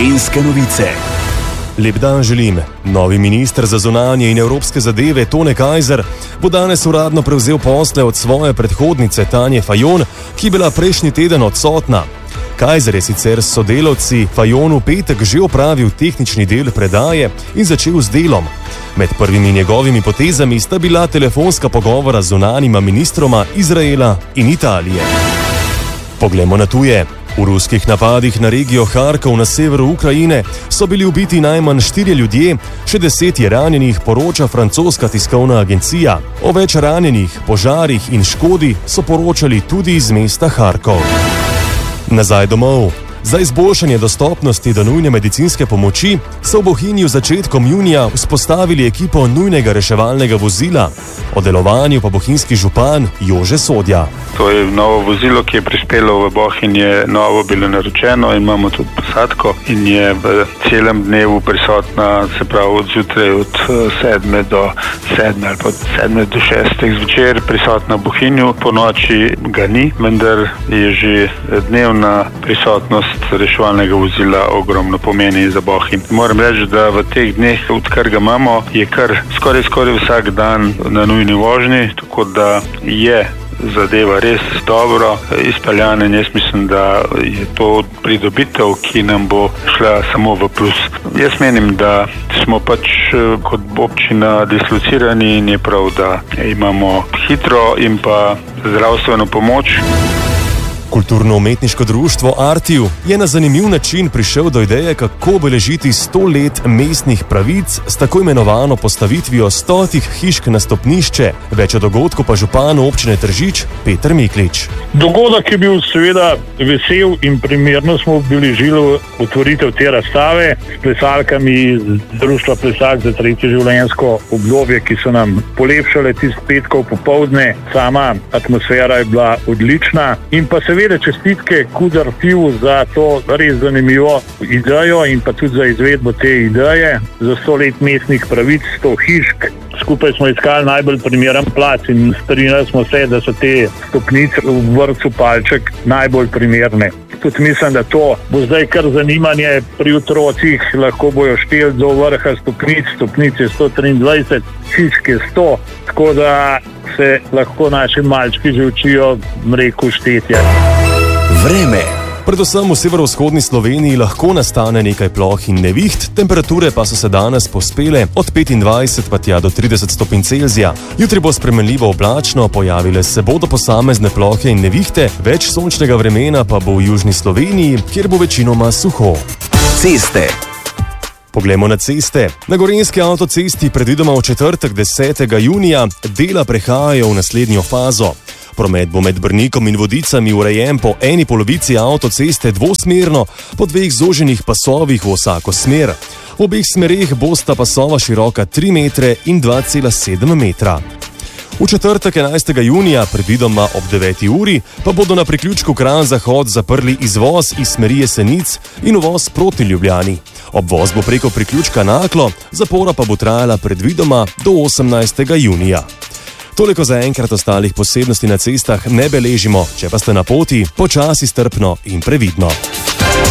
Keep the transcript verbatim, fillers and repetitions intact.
Slovenske novice. Lep dan želim. Novi minister za zunanje in evropske zadeve Tone Kajzer bo danes uradno prevzel posle od svoje predhodnice Tanje Fajon, ki je bila prejšnji teden odsotna. Kajzer je sicer s sodelavci Fajon v petek že opravil tehnični del predaje in začel z delom. Med prvimi njegovimi potezami sta bila telefonska pogovora z zunanjima ministroma Izraela in Italije. Poglejmo na tuje. V ruskih napadih na regijo Harkov na severu Ukrajine so bili ubiti najmanj štirje ljudje, še deset je ranjenih, poroča francoska tiskovna agencija. O več ranjenih, požarih in škodi so poročali tudi iz mesta Harkov. Nazaj domov. Za izboljšanje dostopnosti do nujne medicinske pomoči so v Bohinju začetkom junija vzpostavili ekipo nujnega reševalnega vozila. O delovanju pa bohinjski župan Jože Sodja. To je novo vozilo, ki je prispelo v Bohinj, je novo bilo naročeno, imamo tudi posadko in je v celem dnevu prisotna, se pravi od zjutraj od sedme do sedme ali pa od sedme do šeste zvečer prisotna v Bohinju. Po noči ga ni, vendar je že dnevna prisotnost reševalnega vozila ogromno pomeni za Bohinj. Moram reči, da v teh dneh, odkar ga imamo, je kar skoraj skoraj vsak dan na nujni vožnji, tako da je zadeva res dobro izpeljana in jaz mislim, da je to pridobitev, ki nam bo šla samo v plus. Jaz menim, da smo pač kot občina dislocirani in je prav, da imamo hitro in pa zdravstveno pomoč. Kulturno-umetniško društvo Artiu je na zanimiv način prišel do ideje, kako obeležiti sto let mestnih pravic s tako imenovano postavitvijo stotih hišk na stopnišče. Več o dogodku pa župan občine Tržič Peter Miklič. Dogodek je bil seveda vesel in primerno smo obeležili otvoritev te razstave s plesalkami iz Društva plesalk za tretje življenjsko obdobje, ki so nam polepšale tist petkov popoldne. Sama atmosfera je bila odlična in pa seveda čestitke Kudartivu za to res zanimivo idejo in pa tudi za izvedbo te ideje za sto let mestnih pravic, sto hišk. Skupaj smo iskali najbolj primeren plac in strinjali smo se, da so te stopnice v vrtcu Palček najbolj primerne. Tudi mislim, da to bo zdaj kar zanimanje pri otrocih, lahko bojo šteli do vrha stopnic, stopnice sto triindvajset, hiške sto, tako da se lahko naši malčki že učijo mreku štetja. Vreme. Predvsem v severovzhodni Sloveniji lahko nastane nekaj ploh in neviht, temperature pa so se danes povzpele od petindvajset pa tja do trideset stopinj Celzija. Jutri bo spremenljivo oblačno, pojavile se bodo posamezne plohe in nevihte, več sončnega vremena pa bo v južni Sloveniji, kjer bo večinoma suho. Ceste. Poglejmo na ceste. Na gorenjski avtocesti predvidoma v četrtek desetega junija dela prehajajo v naslednjo fazo. Promet bo med Brnikom in Vodicami urejen po eni polovici avtoceste dvosmerno, po dveh zoženih pasovih v vsako smer. V obeh smereh bosta pasova široka tri metre in dva cela sedem metra. V četrtek enajstega junija, predvidoma ob deveti uri, pa bodo na priključku Kranj-Zahod zaprli izvoz iz smeri Jesenic in uvoz proti Ljubljani. Obvoz bo preko priključka Naklo, zapora pa bo trajala predvidoma do osemnajstega junija. Toliko za enkrat, ostalih posebnosti na cestah ne beležimo, če pa ste na poti, počasi, strpno in previdno.